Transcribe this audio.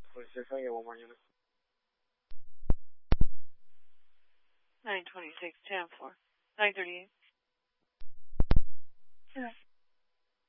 26, I get one more unit. 926, 10-4. 938. Okay.